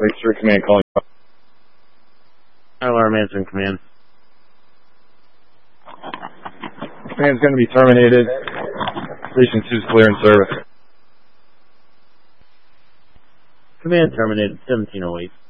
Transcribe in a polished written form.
Lakeshore Command calling. Alarm answering command. Command's going to be terminated. Station 2's clear in service. Command terminated 1708.